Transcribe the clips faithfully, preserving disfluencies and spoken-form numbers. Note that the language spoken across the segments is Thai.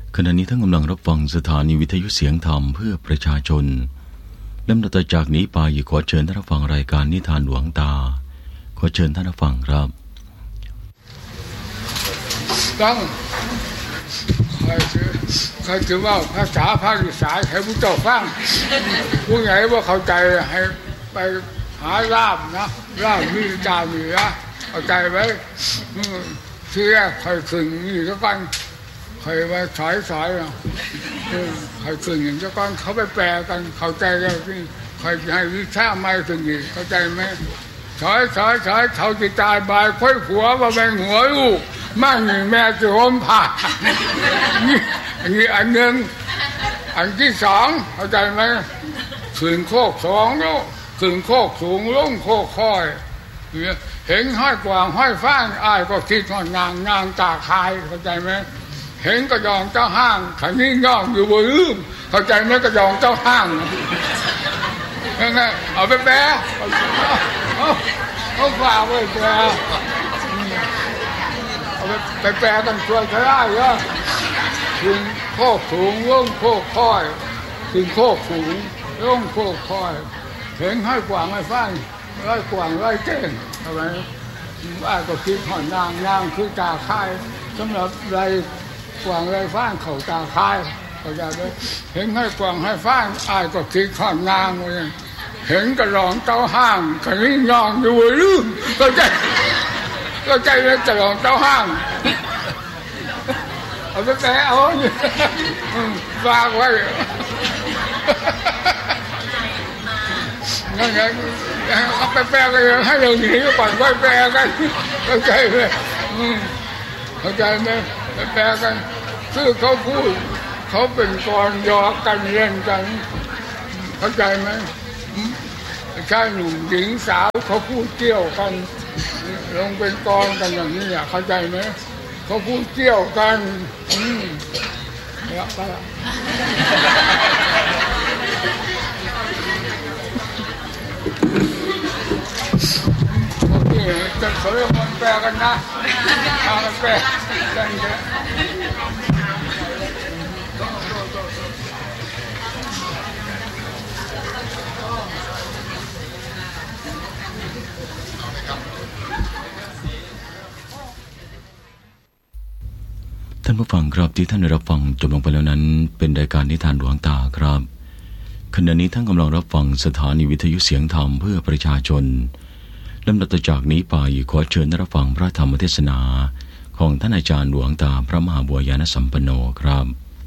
ขณะนี้ท่านกำลังรับฟังสถานีวิทยุเสียงธรรมเพื่อประชาชนลำดับต่อจากนี้ไปขอเชิญท่านรับฟังรายการนิทานหลวงตาขอเชิญท่านรับฟังครับตั้งใครถือใครถือว่าภาษาภาคอีสานให้ผู้เจ้าฟังผู้ไหนว่าเข้าใจให้ไปหาล่ามนะล่ามมีจามีนะเข้าใจไหมที่แรกใครถึงนี่ก็กันใครมาสายสายนะใครถึงอย่างก็กันเขาไปแปลกันเข้าใจกันที่ใครให้วิชาไม่ถึงนี่เข้าใจไหมสายสายสายเขาจะตายบายค่อยหัวมาแบ่งหัวลูกมั่งแม่จะห่มผ้านี่นี่อันหนึ่งอันที่สองเข้าใจไหมขึ้นโคกสองลูกขึ้นโคกสูงลงโคกค่อยเห็นห้อยกวางห้อยฟ้างอ้ายก็คิดว่านางนางตาคายเข้าใจไหมเห็นกระยองเจ้าห้างขันนี้ย่องอยู่บนลืมเข้าใจไหมกระยองเจ้าห้างยังไงเอาไปแปะเอาเอาฝากไว้แปะเอาไปแปะกันช่วยก็ได้เหรอถึงโคกสูงลงโคกค่อยถึงโคกสูงลงโคกค่อยเห็นให้กวางให้ฟ้างไล่กวางไล่เก่งทำไมอ้ายก็คิดหอนนางนางคือตาคายสำหรับไรกวางไรฟ้างเขาตาคายเข้าใจไหมเห็นให้กวางให้ฟ้างอ้ายก็คิดหอนนางเลยเห็นกระรองเต้าห้างขันนี้ยองอยู่ลืมเข้าใจเข้าใจไหมกระรองเต้าห้างเอาไปแปะเอาฝากไว้นั่นไงเอาไปแปลกันให้เราหนีก่อนไปแปลกันเข้าใจไหมเข้าใจไหมไปแปลกันคือเขาพูดเขาเป็นกรยอกันเล่นกันเข้าใจไหมชายหนุ่มหญิงสาวเขาพูดเกี่ยวกันลงเป็นกรกันอย่างนี้เข้าใจไหมเขาพูดเกี่ยวกันอืมเนี่ยไปละจะเขาเรียกมันแปลกันนะมันแปลกันแค่ท่านผู้ฟังครับที่ท่านได้รับฟังจบลงไปแล้วนั้นเป็นรายการนิทานหลวงตาครับขณะนี้ท่านกำลังรับฟังสถานีวิทยุเสียงธรรมเพื่อประชาชนลำดับต่อจากนี้ไปขอเชิญรับฟังพระธรรมเทศนาของท่านอาจารย์หลวงตาพระมหาบัวยานสัมปันโนครับ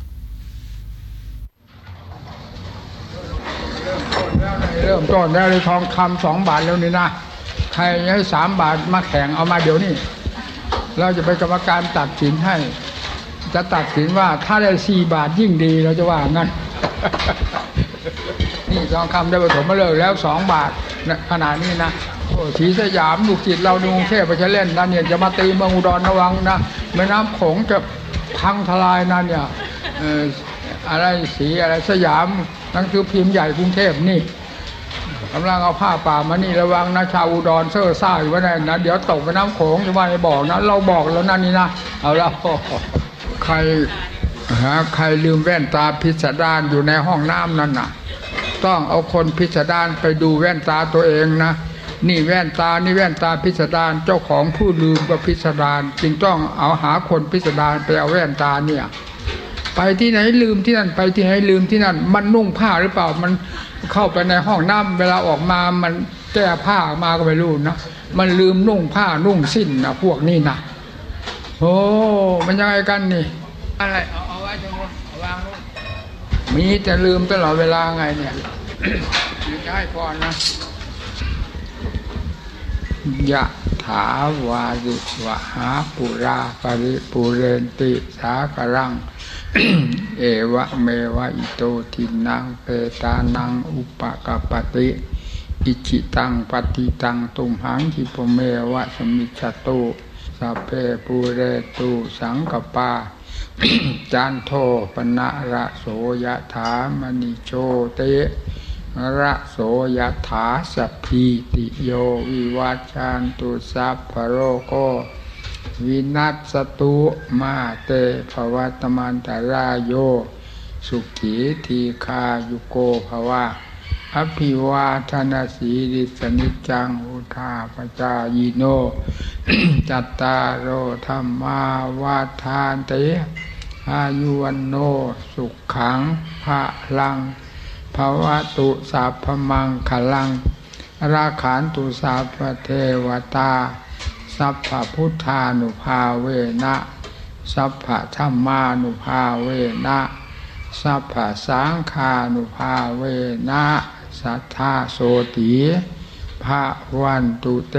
เริ่มต้นแล้วเลยทองคำสองบาทแล้วนี่นะใครให้สามบาทมาแข่งเอามาเดี๋ยวนี้เราจะไปกรรมการตัดสินให้จะตัดสินว่าถ้าได้สี่บาทยิ่งดีเราจะว่างั้นนี่ทองคำได้ผสมมาเลยแล้วสองบาทขนาดนี้นะโอ้ศรีสยามลูกจิตเราดูเทพไปเล่นนั่นเนี่ยจะมาตีเมืองอุดรระวังนะแม่น้ำโขงจะพังทลายนั่นเนี่ยเอ่ออะไรสีอะไรสยามหนังสือพิมพ์ใหญ่กรุงเทพนี่กำลังเอาผ้าป่ามานี่ระวังนะชาวอุดรเซ่อซ่าอยู่ว่าได้นะเดี๋ยวตกไปน้ำโขงจะว่าไม่บอกนะเราบอกแล้วนั่นนี่นะเอาละใครหาใครลืมแว่นตาพิสดารอยู่ในห้องน้ำนั่นน่ะต้องเอาคนพิสดารไปดูแว่นตาตัวเองนะนี่แว่นตานี่แว่นตาพิสดารเจ้าของผู้ลืมก็พิสดารจึงต้องเอาหาคนพิสดารไปเอาแว่นตาเนี่ยไปที่ไหนลืมที่นั่นไปที่ไหนลืมที่นั่นมันนุ่งผ้าหรือเปล่ามันเข้าไปในห้องน้ำเวลาออกมามันแก้ผ้าออกมาก็ไม่รู้นะมันลืมนุ่งผ้านุ่งสิ้นนะพวกนี้นะโอ้มันยังไงกันนี่อะไรเอาเอาไว้ตรงนู้นวางนู้นมีแต่ลืมตลอดเวลาไงเนี่ยจะให้ก่อนนะยะถาวาริวหาปุราปริปุเรนติสากรัง เอวะเมวะอิโตทินังเปตานังอุปกปติอิจิตังปฏิตังตุมหังคิปเมวะสมิจฉตุ สัพเพปูเรตุสังกปา จันโทปนะระโสยถามณิโชติระโสยถาสัพพิติโยวิวัชชันตุสัพพโรโควินัสสตุมาเตภวัตมันตรายโยสุขีทีคายุโกภวะอภิวาทนาสีริสนิจังอุทาปจายโน จัตตารโอธรรมาวาทานเตอายุวันโนสุขังภะลังภวตุสัพพมังคลังราขันตุสัพพเทวตาสัพพพุทธานุภาเวนะสัพพธัมมานุภาเวนะสัพพสังฆานุภาเวนะสัทธาโสติภะวันตุเต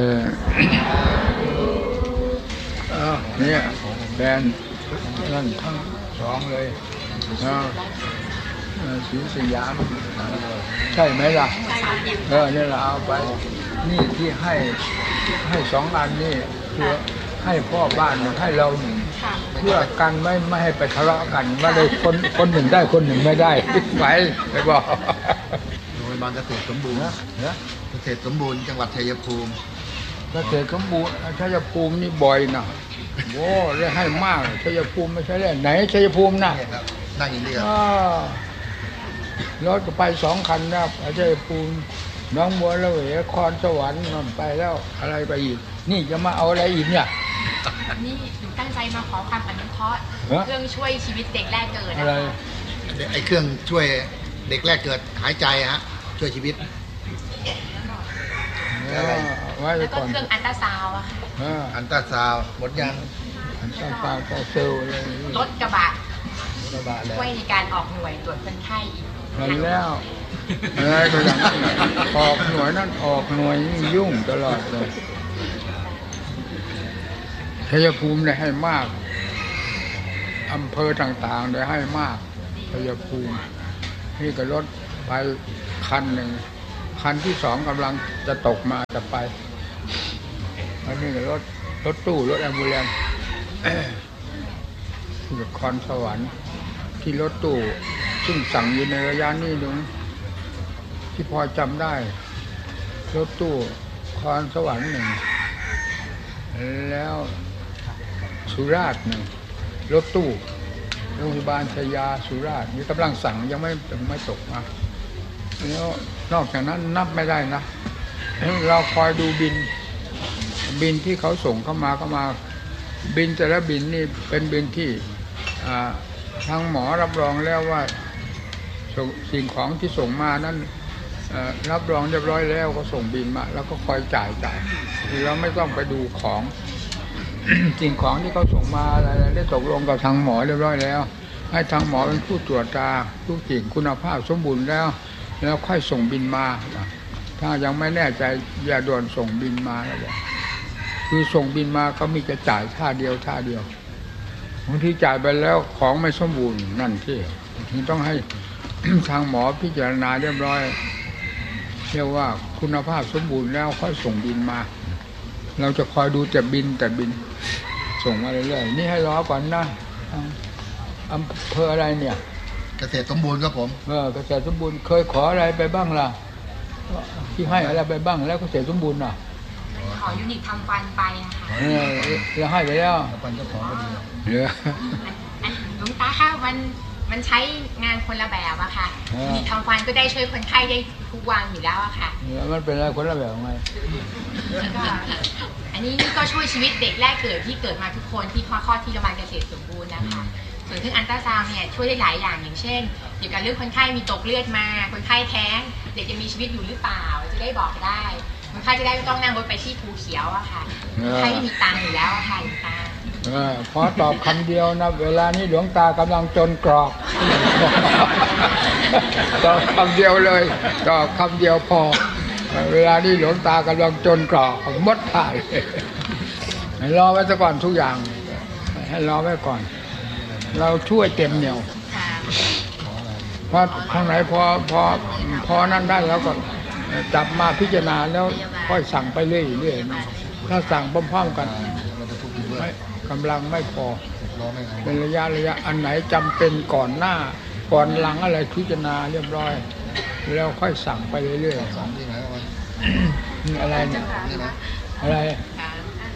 เออเนี่ยแบนนั่นทั้งสองเลยเออสีสยามใช่ไหมล่ะเออนี่เราเอาไปนี่ที่ให้ให้สองอันนี่คือให้พ่อบ้านให้เราหนึ่งเพื่อกันไม่ไม่ให้ไปทะเลาะกันว่าเลยคนคนหนึ่งได้คนหนึ่งไม่ได้ไหวไปบอกโรงพยาบาลเกษตรสมบูรณ์นะเกษตรสมบูรณ์จังหวัดชัยภูมิเกษตรสมบูรณ์ชัยภูมินี่บ่อยนะโว้ได้ให้มากชัยภูมิไม่ใช่เล่นไหนชัยภูมินะนั่งอย่างเดียวรถก็ไปสองคันนะชัยภูมิน้องบัวละเวคอนสวรรค์นั่นไปแล้วอะไรไปอีกนี่จะมาเอาอะไรอีกเนี่ยนี่หนูตั้งใจมาขอความอนุเคราะห์เครื่องช่วยชีวิตเด็กแรกเกิดอะไรไอ้เครื่องช่วยเด็กแรกเกิดหายใจฮะช่วยชีวิตแล้วก็เครื่องอัลตราซาวด์อะค่ะอัลตราซาวด์หมดยังอัลตราซาวด์ก็เซลล์เลยรถกระบะช่วยในการออกหน่วยตรวจคนไข้อีกเห็นแล้วอะไรก็อย่างนั้นออกหน่วยนั่นออกหน่วยยุ่งตลอดเลยชัยภูมิได้ให้มากอำเภอต่างๆได้ให้มากชัยภูมินี่ก็รถไปคันหนึ่งคันที่สองกำลังจะตกมาจะไปอันนี้ก็รถรถตู้รถแอมบูเลนซ์ที่นครสวรรค์ที่รถตู้ซึ่งสั่งอยู่ในระยะนี้ดูที่พอจำได้รถตู้คอนสวรรค์หนึ่งแล้วสุราษฎร์หนึ่งรถตู้โรงพยาบาลชยาสุราษฎร์นี่กำลังสั่งยังไม่ไม่ตกมาแล้วนอกจากนั้นนับไม่ได้นะเราคอยดูบินบินที่เขาส่งเข้ามาเข้ามาบินแต่ละบินนี่เป็นบินที่ทางหมอรับรองแล้วว่าสิ่งของที่ส่งมานั้นรับรองเรียบร้อยแล้วก็ส่งบินมาแล้วก็คอยจ่ายจ่ายเราไม่ต้องไปดูของ สิ่งของที่เขาส่งมาอะไรได้ตกลงกับทางหมอเรียบร้อยแล้วให้ทางหมอเป็นผู้ตรวจตาทุกสิ่งคุณภาพสมบูรณ์แล้วแล้วค่อยส่งบินมาถ้ายังไม่แน่ใจอย่าด่วนส่งบินมาแล้วบอกคือส่งบินมาเขามีจะจ่ายท่าเดียวท่าเดียวบางทีจ่ายไปแล้วของไม่สมบูรณ์นั่นที่ที่ต้องให้ ทางหมอพิจารณาเรียบร้อยเรียกว่าคุณภาพสมบูรณ์แล้วค่อยส่งบินมาเราจะคอยดูแต่บินแต่บินส่งมาเรื่อยๆนี่ให้รอก่อนนะอำเภออะไรเนี่ยเกษตรสมบูรณ์ครับผมเออเกษตรสมบูรณ์เคยขออะไรไปบ้างล่ะที่ให้อะไรไปบ้างแล้วเกษตรสมบูรณ์น่ะขอยูนิตทำฟันไปอะค่ะเออเราให้ไปแล้วฟันเจ้าของก็ดีเออหลวงตาค่ะมันมันใช้งานคนละแบบอะค่ะยูนิตทำฟันก็ได้ช่วยคนไข้ได้ทุกวันอยู่แล้วอะค่ะแล้วมันเป็นอะไรคนละแบบไงก็อันนี้ก็ช่วยชีวิตเด็กแรกเกิดที่เกิดมาทุกคนที่คลอดที่โรงพยาบาลเกษตรสมบูรณ์นะคะส่วนเครื่องอัลตราซาวน์เนี่ยช่วยได้หลายอย่างอย่างเช่นเกี่ยวกับเรื่องคนไข้มีตกเลือดมาคนไข้แท้งเด็กจะมีชีวิตอยู่หรือเปล่าจะได้บอกได้คนไข้จะได้ไม่ต้องนั่งรถไปที่ภูเขียวอะค่ะคนไข้ไม่มีตังค์อยู่แล้วอะค่ะหลวงตาขอตอบคำเดียวนะเวลานี้หลวงตากำลังจนกรอกตอบคำเดียวเลยตอบคำเดียวพอเวลานี้หลวงตากำลังจนกรอกหมดถ่ายให้รอไว้ซะก่อนทุกอย่างให้รอไว้ก่อนเราช่วยเต็มเหนียวเพราะข้างไหนพอพอพอนั่นได้แล้วก็จับมาพิจารณาแล้วค่อยสั่งไปเรื่อยๆถ้าสั่งพร้อมๆกันกำลังไม่พอเป็นระยะระยะอันไหนจำเป็นก่อนหน้าก่อนหลังอะไรพิจารณาเรียบร้อยแล้วค่อยสั่งไปเรื่อยๆอะไรเนี่ยอะไรเ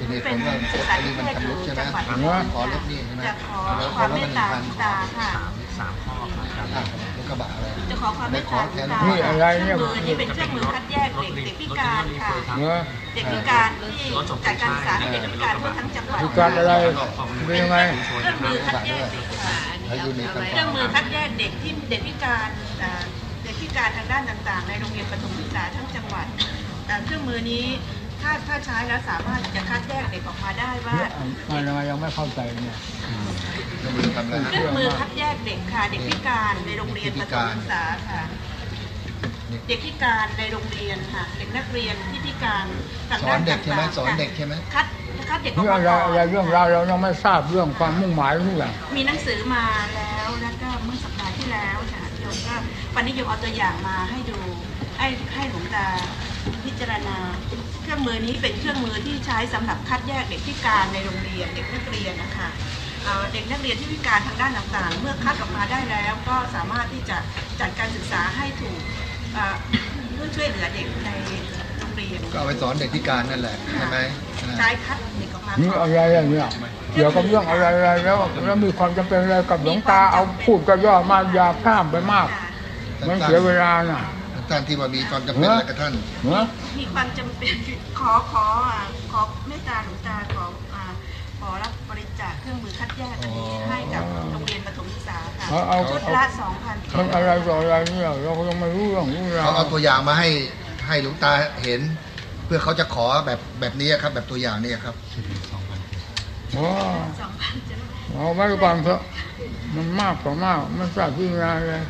ทีนี้ผมว่าอันนี้มันทำลุกใช่ไหมขอลดนี่ใช่ไหมจะขอความเมตตาตาค่ะสามข้อครับรถกระบะอะไรจะขอความเมตตาตานี่อะไรเนี่ยมือนี่เป็นเครื่องมือคัดแยกเด็กเด็กพิการค่ะเนื้อเด็กพิการที่จัดการศึกษาให้เด็กพิการทั่วทั้งจังหวัดพิการอะไรเป็นยังไงเครื่องมือคัดแยกเด็กค่ะแล้วยูนิคเครื่องมือคัดแยกเด็กที่เด็กพิการอ่าเด็กพิการทางด้านต่างๆในโรงเรียนประถมศึกษาทั้งจังหวัดแต่เครื่องมือนี้ถ้าถ้าใช้แล้วสามารถจะคัดแยกเด็กออกมาได้ว่าเนี่ยอะไรยังไม่เข้าใจเนี่ยยูนิทำอะไรเครื่องมือคัดแยกเด็กค่ะเด็กพิการในโรงเรียนประถมศึกษาค่ะเด็กพิการในโรงเรียนค่ะเด็กนักเรียนที่พิการทางสอด้าน นเด็กใช่ไหมต่างๆสอนเด็กใช่ไหมคัดคัดเด็กออกนี่มาอะไรก่ออะไรนเรื่องราวเรายังไม่ทราบเรื่องความมุ่งหมายทุกอย่างมีหนังสือมาแล้วแล้วก็เมื่อสัปดาห์ที่แล้วค่ะโยมก็วันนี้โยมเอาตัวอย่างมาให้ดูให้ให้หลวงตาพิจารณาเครื่องมือนี้เป็นเครื่องมือที่ใช้สำหรับคัดแยกเด็กพิการในโรงเรียนเด็กนักเรียนนะคะเอ่อเด็กนักเรียนที่พิการทางด้านต่างๆเมื่อคัดออกมาได้แล้วก็สามารถที่จะจัดการศึกษาให้ถูกเอ่อเพื่อช่วยเหลือเด็กในโรงเรียนก็เอาไปสอนเด็กพิการนั่นแหละใช่ไหมใช้คัดเด็กออกมานี่ก่อนอะไรอย่างเงี้ยเกี่ยวกับเรื่องอะไรอะไรแล้วแล้วมีความจำเป็นอะไรกับหลวงตาเอาพูดก็ย่อมาอย่าพร่ำไปมากค่ะมันเสียเวลาน่ะท่านที่ว่ามีความจำเป็นอะไรกับท่านเนาะมีความจำเป็นขอขออ่าขอเมตตาหลวงตาขออ่าขอรับบริจาคเครื่องมือคัดแยกอันนี้ให้กับโรงเรียนประถมศึกษาค่ะเอาเอาชุดเอาละสองพันมันอะไรต่ออะไรเนี่ยเราก็ยังไม่รู้เรื่องรู้ราวเขาเอาตัวอย่างมาให้ให้หลวงตาเห็น เพื่อเขาจะขอแบบแบบนี้ครับแบบตัวอย่างนี่ครับโอ้สองพันจะเอาไว้ก่อนเถอะมันมากกว่ามากไม่ทราบที่งานเลย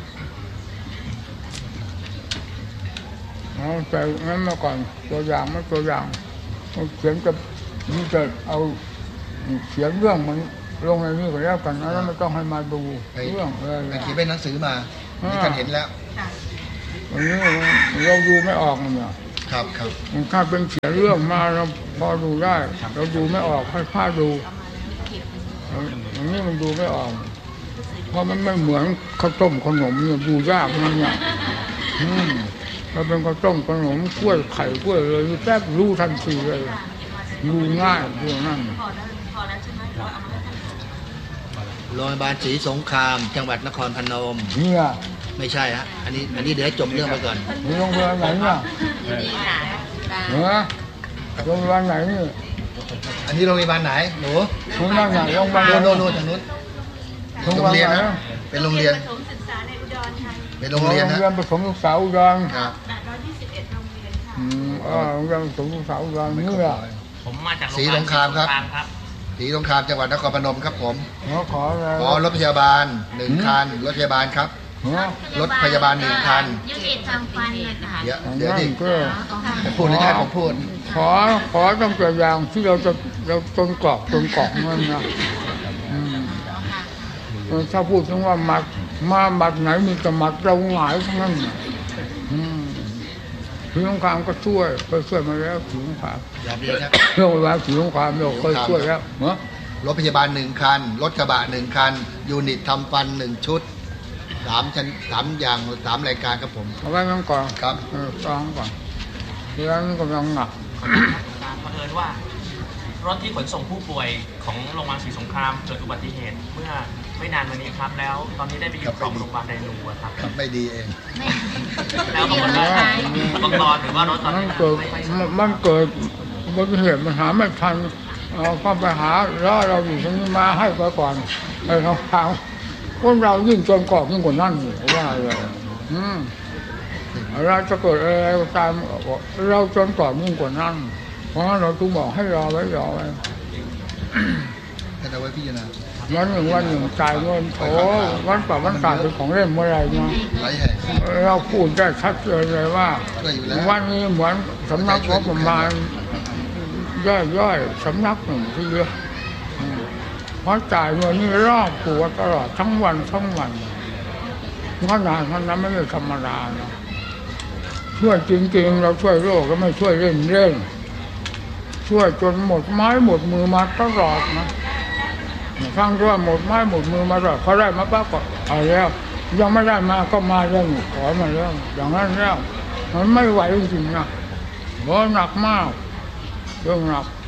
เอาแต่งั้นมาก่อนตัวอย่างไม่ตัวอย่างเขียนจะนี่จะเอาเขียนเรื่องมันลงในนี้ก็แล้วกันนะแล้วไม่ต้องให้มาดูเรื่องอะไรไปเขียนเป็นหนังสือมาที่ท่านเห็นแล้วค่ะอันนี้เราดูไม่ออกเนี่ยครับครับถ้าเป็นเขียนเรื่องมาเราพอดูได้ เราดูไม่ออกให้ผ้าดูอันนี้มันดูไม่ออก เพราะมันไม่เหมือนข้าวต้มขนมเนี่ยดูยากมันเนี่ยอืมเราเป็นข้าวต้มขนมกล้วยไข่กล้วยเลยแป๊บรู้ทันทีเลยดูง่ายดูนั่นพอแล้วพอแล้วใช่ไหมเราเอามาให้ท่านโรงพยาบาลศรีสงครามจังหวัดนครพนมเนี่ยไม่ใช่ฮะอันนี้อันนี้เดี๋ยวให้จบเรื่องไปก่อนมีโรงพยาบาลไหนเนี่ยดีค่ะเออโรงพยาบาลไหนนี่อันนี้โรงพยาบาลไหนหนูคุณนั่งไหนโรงพยาบาลโน่นโน่นทางนู้นโรงพโรยาง บาลเรียนไหนนะเป็นโรงเรียนประถมศึกษาในอุดรค่ะเป็นโรงเรียนนะโรงเรียนประถมศึกษาอุดรครับแปดร้อยยี่สิบเอ็ดโรงเรียนค่ะอืมเออโรงเรียนประถมศึกษาอุดรนี่แหละผมมาจากโรงศรีพยาบาลสงครามครับศสงครับศรีสงครามจังหวัดนครพนมครับผมขอขออะไรขอรถพยาบาลหนึ่งคันรถพยาบาลครับเนาะรถพยาบาลหนึ่งคันยูนิตทำฟันนะคะเดี๋ยวอันเดี๋ยวนั้นดิก็ผมพูดไม่ได้ผมพูดขอขอตั้งแต่อย่างที่เราจะเราจนกรอกจนกรอกมันนะอืมถ้าพูดถึงว่าหมัดมาหมัดไหนมีแต่หมัดเราหงายทั้งนั้นน่ะอืมผีสงครามก็ช่วยเคยช่วยมาแล้วผีสงครามอย่าดีครับโรงพยาบาลผีสงครามเราเคยช่วยแล้วเนาะรถพยาบาลหนึ่งคัน รถกระบะหนึ่งคัน ยูนิตทำฟันหนึ่งชุดสามชั้นสามอย่างสามรายการครับผมเอาไว้นั่งก่อนครับเออฟังก่อนเรื่องนี้กำลังหนักการเผอิญว่ารถที่ขนส่งผู้ป่วยของโรงพยาบาลศรีสงครามเกิดอุบัติเหตุเมื่อไม่นานมานี้ครับ แล้วตอนนี้ได้ไปอยู่ของโรงพยาบาลไดรูอะครับครับไม่ดีเองแล้วปรากฏว่าอุปกรณ์หรือว่ารถตอนมันี้นเกิดไม่ค่อยมันเกิดอุบัติเหตุมันหาไม่ทันเราก็ไปหาแล้วเราอยู่ตรงนี้มาให้ไปก่อนไอ้เราทางคนเรายิ่งจนกรอกยิ่งกว่านั่นอยู่ว่าเลยอืมเราจะเกิดอะไรก็ตามเราจนกรอกยิ่งกว่านั่นเพราะฉะนั้นเราต้องบอกให้รอไว้รอไว้ท่านเอาไว้พิจารณาวันหนึ่งวันหนึ่งจ่ายเงินโถวันต่อวันตายเป็นของเล่นเมื่อไรเนาะหลายแห่งเราพูดได้ชัดเจนเลยว่าช่วยอยู่แล้ววันนี้เหมือนสำนักงบประมาณย่อยๆสำนักหนึ่งที่เยอะอืมเพราะจ่ายเงินนี่รอบตัวตลอดทั้งวันทั้งวันขนาดนั้นไม่ได้ธรรมดานะช่วยจริงๆเราช่วยโลกก็ไม่ช่วยเล่นเล่นช่วยจนหมดไม้หมดมือมาตลอดนะฟังด้วยหมดไม้หมดมือมาตลอดเขาได้มาปั๊บก็เอาแล้วยังไม่ได้มาก็มาเรื่องขอมาเรื่องอย่างนั้นแล้วมันไม่ไหวจริงๆนะเพราะหนักมากเรื่องหนัก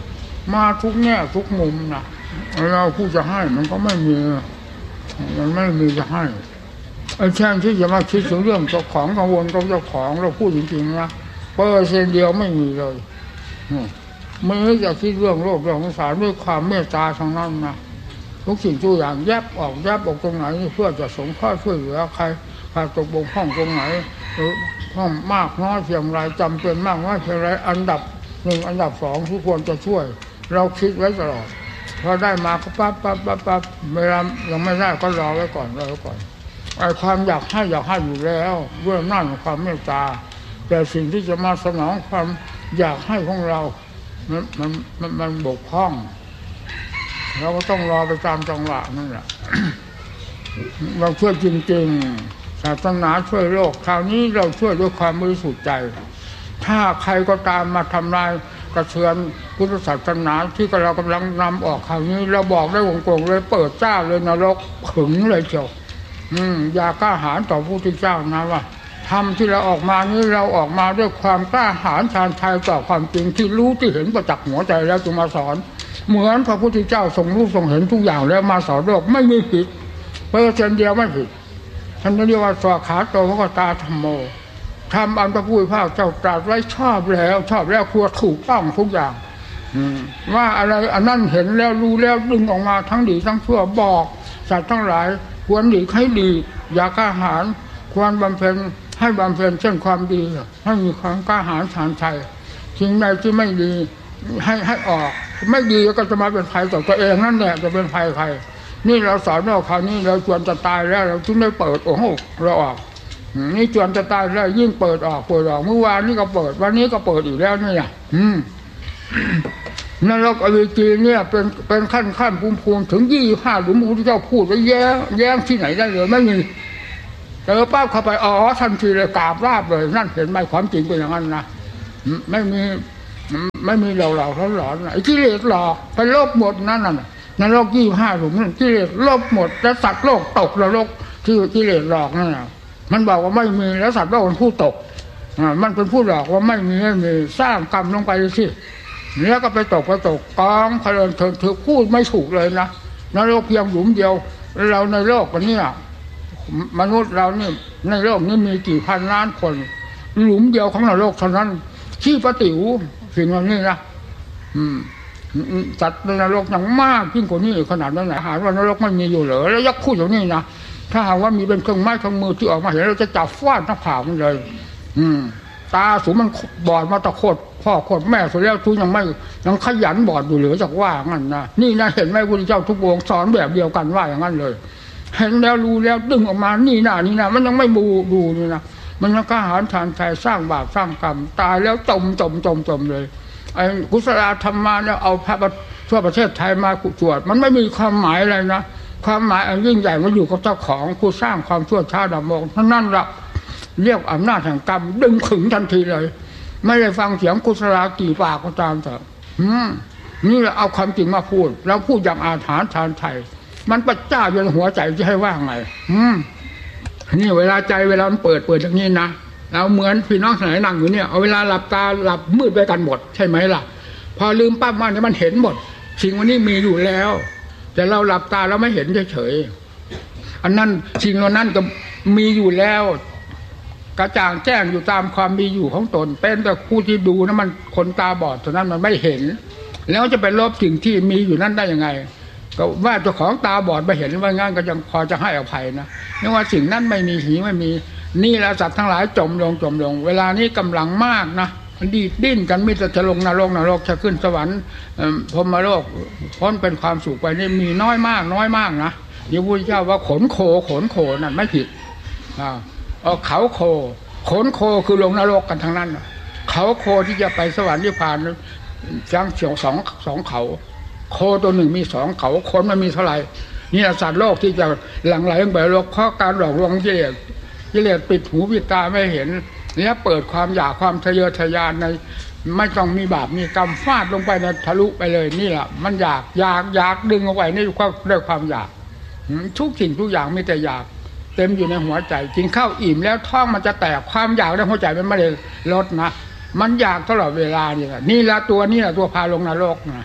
มาทุกแง่ทุกมุมนะเราผู้จะให้มันก็ไม่มีมันไม่มีจะให้ไอ้แช่งที่จะมาคิดถึงเรื่องเจ้าของกังวลกับเจ้าของเราพูดจริงๆนะเปอร์เซ็นต์เดียวไม่มีเลยไม่จะคิดเรื่องโลกเรื่องสงสารด้วยความเมตตาทางนั้นนะทุกสิ่งทุกอย่างแยบออกแยบออกตรงไหนเพื่อจะสงเคราะห์ช่วยเหลือใครใครตกบกพร่องตรงไหนห้องมากน้อยเพียงไรจำเป็นมากน้อยเพียงไรอันดับหนึ่งอันดับสองทุกคนจะช่วยเราคิดไว้ตลอดพอได้มาก็ปั๊บปั๊บปั๊บปั๊บเวลายังไม่ได้ก็รอไว้ก่อนรอไว้ก่อนไอ้ความอยากให้อยากให้อยู่แล้วด้วยนั่นความเมตตาแต่สิ่งที่จะมาสนองความอยากให้ของเรามันมันมันมันบกพร่องเราก็ต้องรอไปตามจังหวะนั่นแหละ เราช่วยจริงๆศาสนาช่วยโลกคราวนี้เราช่วยด้วยความบริสุทธิ์ใจถ้าใครก็ตามมาทำลายกระเทือนพุทธศาสนาที่เรากำลังนำออกคราวนี้เราบอกได้วงกลมเลยเปิดเจ้าเลยนรกขึงเลยเจ้าอืมอย่ากล้าหาญต่อพระพุทธเจ้านะว่าทำที่เราออกมานี้เราออกมาด้วยความกล้าหาญชาญชัยต่อความจริงที่รู้ที่เห็นประจักษ์หัวใจแล้วจึงมาสอนเหมือนพระพุทธเจ้าทรงรู้ทรงเห็นทุกอย่างแล้วมาสอนโลกไม่มีผิดเปอร์เซ็นต์เดียวไม่ผิดท่านเรียกว่าสวากขาโตภควตาธัมโมทำอันพระพุทธเจ้าเจ้าตรัสไว้ชอบแล้วชอบแล้วควรถูกต้องทุกอย่างว่าอะไรอันนั้นเห็นแล้วรู้แล้วดึงออกมาทั้งดีทั้งชั่วบอกสัตว์ทั้งหลายควรหลีกให้ดีอย่ากล้าหาญควรบำเพ็ญให้บำเพ็ญเช่นความดีให้มีความกล้าหาญชาญชัยสิ่งใดที่ไม่ดีให้ให้ออกไม่ดีก็จะมาเป็นภัยต่อตัวเองนั่นแหละจะเป็นภัยใครนี่เราสอนว่าคราวนี้เราจวนจะตายแล้วเราจึงได้เปิดโอ้โหเราออกนี่จวนจะตายแล้วยิ่งเปิดออกเปิดออกเมื่อวานนี้ก็เปิดวันนี้ก็เปิดอีกแล้วนี่อ่ะอืมนรกอเวจีเนี่ยเป็นเป็นขั้นขั้นภูมิภูมิถึงยี่ห้าหลุมพระพุทธเจ้าพูดไว้แย้งแย้งที่ไหนได้เลยไม่มีเจอป้าเข้าไปอ๋อทันทีเลยกราบราบเลยนั่นเห็นไหมความจริงเป็นอย่างนั้นนะไม่มีไม่มีเหล่าเหล่าเขาหลอนไอ้กิเลสหลอกไปลบหมดนั่นน่ะนรกยี่ห้าหลุมนั่นกิเลสลบหมดแล้วสัตว์โลกตกนรกที่กิเลสหลอกนั่นน่ะมันบอกว่าไม่มีแล้วสัตว์โลกมันผู้ตกอ่ามันเป็นผู้หลอกว่าไม่มีไม่มีสร้างกรรมลงไปสิแล้วก็ไปตกไปตกกองเพลินเถิดถือพูดไม่ถูกเลยนะนรกเพียงหลุมเดียวเราในโลกกันเนี่ยมนุษย์เราเนี่ยในโลกนี้มีกี่พันล้านคนหลุมเดียวของนรกเท่านั้นที่ปฏิวสิ่งเหล่านี้นะอืมสัตว์ในนรกอย่างมากยิ่งกว่านี้ขนาดนั้นไหนหาว่านรกไม่มีอยู่เหรอแล้วยักษ์พูดอย่างนี้นะถ้าหากว่ามีเป็นเครื่องไม้เครื่องมือที่ออกมาเห็นเราจะจับฟาดหน้าผากมันเลยอืมตาสูงมันบอดมาตะโคตรพ่อโคตรแม่สุดแล้วทุกยังไม่ยังขยันบอดอยู่เหลือจากว่างั้นนะนี่นะเห็นไหมพระพุทธเจ้าทุกองค์สอนแบบเดียวกันว่าอย่างนั้นเลยเห็นแล้วรู้แล้วดึงออกมานี่นะนี่นะมันยังไม่ดูดูนี่นะมันยังกล้าหาญชาญชัยสร้างบาปสร้างกรรมตายแล้วจมจมจมจมเลยไอ้กุศลธรรมมาเนี่ยเอาพระทั่วประเทศไทยมาสวดมันไม่มีความหมายอะไรนะความหมายอันยิ่งใหญ่มันอยู่กับเจ้าของผู้สร้างความชั่วช้าดำมงท่านนั่นละเรียกอำนาจแห่งกรรมดึงขึงทันทีเลยไม่ได้ฟังเสียงกุศลกี่ปากก็ตามเถอะนี่เราเอาความจริงมาพูดแล้วพูดอย่างอาถรรพ์ชาญชัยมันประจ้าอยู่ในหัวใจจะให้ว่าไงนี่เวลาใจเวลามันเปิดเปิดอย่างนี้นะเราเหมือนพี่น้องสมัยนั่งอยู่เนี่ยเอาเวลาหลับตาหลับมืดไปกันหมดใช่ไหมล่ะพอลืมปั๊บมาเนี่ยมันเห็นหมดสิ่งวันนี้มีอยู่แล้วแต่เราหลับตาแล้วไม่เห็นเฉยๆอันนั้นสิ่งเหล่านั้นก็มีอยู่แล้วกระจ่างแจ้งอยู่ตามความมีอยู่ของตนเป็นแต่ผู้ที่ดูนะมันคนตาบอดเท่านั้นมันไม่เห็นแล้วจะไปลบสิ่งที่มีอยู่นั้นได้ยังไงก็ว่าเจ้าของตาบอดไปเห็นว่างั้นก็ยังพอจะให้อภัยนะไม่ว่าสิ่งนั้นไม่มีหีไม่มีนี่แล้วสัตว์ทั้งหลายจมลงจมลงเวลานี้กำลังมากนะดีดิ้นกันมิจะจะลงนรกนรกจะขึ้นสวรรค์พรหมโลกพ้นเป็นความสุขไปนี่มีน้อยมากน้อยมากนะเดี๋ยวพระเจ้าว่าขนโคขนโคนั่นไม่ผิดอ่าเอาเขาโคขนโคคือลงนรกกันทั้งนั้นเขาโคที่จะไปสวรรค์นิพพานจ้างเฉียวสองสองเขาโคตัวหนึ่งมีสองเขาขนมันมีเท่าไหร่นี่สัตว์โลกที่จะหลั่งไหลลงไปโลกเพราะการหลอกลวงกิเลสกิเลสปิดหูปิดตาไม่เห็นเนี่ยเปิดความอยากความทะเยอทะยานในไม่ต้องมีบาปมีกรรมฟาดลงไปในทะลุไปเลยนี่แหละมันอยากอยากอยากดึงเอาไว้นี่ก็ด้วยความอยากทุกสิ่งทุกอย่างมีแต่อยากเต็มอยู่ในหัวใจกินข้าวอิ่มแล้วท้องมันจะแตกความอยากในหัวใจมันไม่ได้ลดนะมันอยากตลอดเวลานี่แหละนี่ละตัวนี่แหละตัวพาลงนรกนะ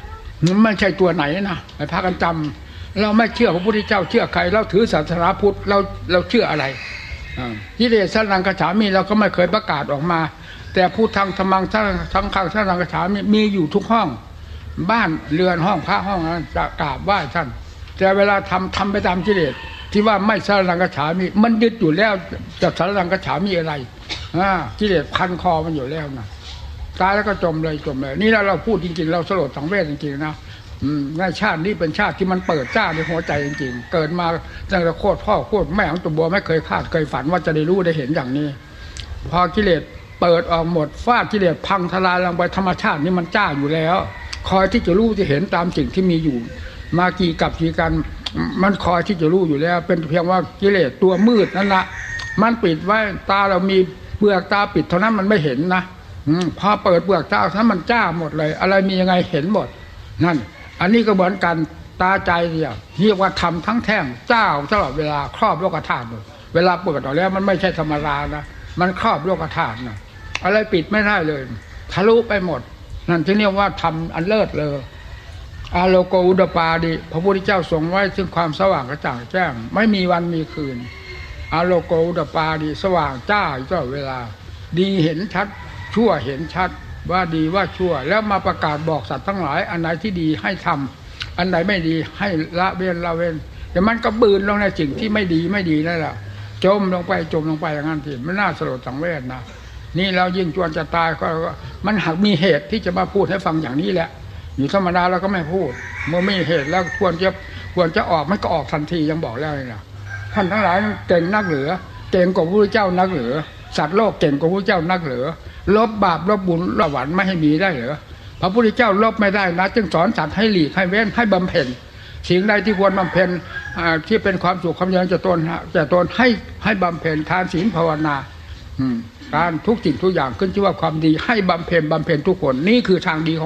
ไม่ใช่ตัวไหนนะไปพากันจำเราไม่เชื่อพระพุทธเจ้าเชื่อใครเราถือศาสนาพุทธเราเราเชื่ออะไรกิเลสสนังกัจฉามิเราก็ไม่เคยประกาศออกมาแต่พูดทางธรรมังทั้งทั้งขังสนังกัจฉามิมีอยู่ทุกห้องบ้านเรือนห้องพระห้องนั้นจะกราบไหว้ท่านแต่เวลาทำทำไปตามกิเลสที่ว่าไม่สนังกัจฉามิมันยึดอยู่แล้วจะสนังกัจฉามิอะไรอ่ากิเลสพันคอมันอยู่แล้วนะตายแล้วก็จมเลยจมเลยนี่เราเราพูดจริงๆเราสลดสังเวชจริงๆนะในชาตินี้เป็นชาติที่มันเปิดจ้าในหัวใจจริงๆเกิดมาตั้งแต่โคตรพ่อโคตรแม่ของตัวบัวไม่เคยคาดเคยฝันว่าจะได้รู้ได้เห็นอย่างนี้พอกิเลสเปิดออกหมดฟาดกิเลสพังทลายลงไปธรรมชาตินี้มันจ้าอยู่แล้วคอยที่จะรู้จะเห็นตามสิ่งที่มีอยู่มากี่กับกี่กันมันคอยที่จะรู้อยู่แล้วเป็นเพียงว่ากิเลสตัวมืดนั่นละมันปิดไว้ตาเรามีเปลือกตาปิดเท่านั้นมันไม่เห็นนะพอเปิดเปลือกตาเท่านั้นมันจ้าหมดเลยอะไรมียังไงเห็นหมดนั่นอันนี้ก็เหมือนกันตาใจเนี่ยเรียกว่าทำทั้งแท่งเจ้าตลอดเวลาครอบโลกธาตุเวลาเปิดออกแล้วมันไม่ใช่ธรรมดานะมันครอบโลกธาตุนะอะไรปิดไม่ได้เลยทะลุไปหมดนั่นที่เรียกว่าทำอันเลิศเลยอาโลโกอุดปาดิพระพุทธเจ้าทรงไว้ซึ่งความสว่างกระจ่างแจ้งไม่มีวันมีคืนอาโลโกอุดปาดิสว่างจ้าตลอดเวลาดีเห็นชัดชั่วเห็นชัดว่าดีว่าชั่วแล้วมาประกาศบอกสัตว์ทั้งหลายอันไหนที่ดีให้ทำอันไหนไม่ดีให้ละเว้นละเว้นแต่มันก็บืนลงในสิ่งที่ไม่ดีไม่ดีนั่นแหละจมลงไปจมลงไปอย่างนั้นทีมันน่าสลดสังเวชนะนี่เรายิ่งจวนจะตายก็มันหากมีเหตุที่จะมาพูดให้ฟังอย่างนี้แหละอยู่ธรรมดาเราก็ไม่พูดเมื่อมีเหตุแล้วควรจะควรจะออกไม่ก็ออกทันทียังบอกแล้วเลยนะท่านทั้งหลายเก่งนักเหลือเก่งกว่าพระพุทธเจ้านักเหลือสัตว์โลกเก่งกว่าพระพุทธเจ้านักเหลือลบบาปลบบุญลบหวานไม่ให้มีได้เหรอพระพุทธเจ้าลบไม่ได้นะจึงสอนสัตว์ให้หลีกให้เว้นให้บำเพ็ญสิ่งใดที่ควรบำเพ็ญที่เป็นความสุขความเจริญจะตนจะตนให้ให้บำเพ็ญทานศีลภาวนาการทุกสิ่งทุกอย่างขึ้นชื่อว่าความดีให้บำเพ็ญบำเพ็ญทุกคนนี่คือทางดีของ